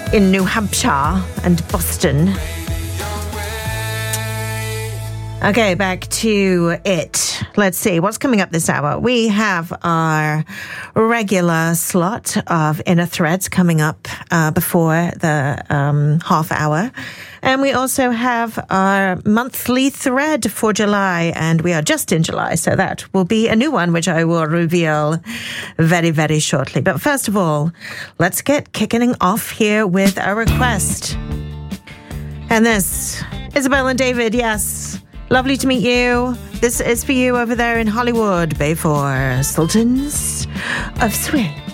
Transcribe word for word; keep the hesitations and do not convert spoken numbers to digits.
in New Hampshire and Boston. Okay, back to it. Let's see what's coming up this hour. We have our regular slot of Inner Threads coming up uh, before the um, half hour. And we also have our monthly thread for July, and we are just in July, so that will be a new one, which I will reveal very, very shortly. But first of all, let's get kicking off here with a request. And this, Isabel and David, yes. Lovely to meet you. This is for you over there in Hollywood, Bay four, Sultans of Swing.